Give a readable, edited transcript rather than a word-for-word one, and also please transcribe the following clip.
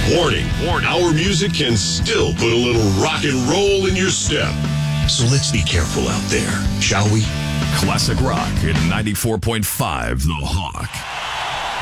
Warning, our music can still put a little rock and roll in your step. So let's be careful out there, shall we? Classic rock at 94.5 The Hawk.